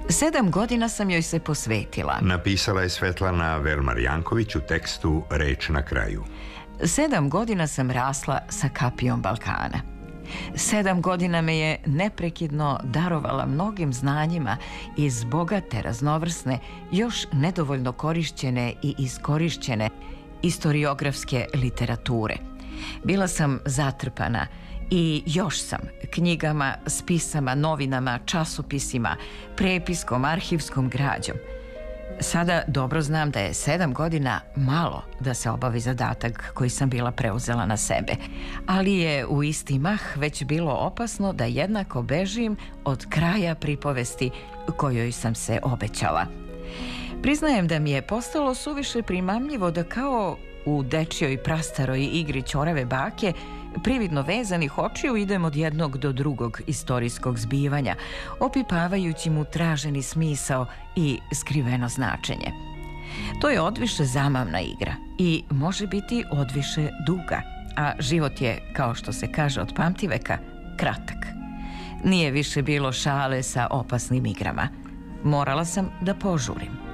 7 godina sam joj se posvetila. Napisala je Svetlana Velmar-Janković u tekstu Reč na kraju. 7 godina sam rasla sa kapijom Balkana. 7 godina me je neprekidno darovala mnogim znanjima iz bogate, raznovrsne, još nedovoljno korišćene i iskorišćene istoriografske literature. Bila sam zatrpana i još sam knjigama, spisama, novinama, časopisima, prepiskom, arhivskom građom. Sada dobro znam da je 7 godina malo da se obavi zadatak koji sam bila preuzela na sebe, ali je u isti mah već bilo opasno da jednako bežim od kraja pripovesti kojoj sam se obećala. Priznajem da mi je postalo suviše primamljivo da kao u dečjoj prastaroj igri Ćorave bake prividno vezanih očiju idem od jednog do drugog istorijskog zbivanja, opipavajući mu traženi smisao i skriveno značenje. To je odviše zamavna igra i može biti odviše duga, a život je, kao što se kaže od pamtiveka, kratak. Nije više bilo šale sa opasnim igrama. Morala sam da požurim.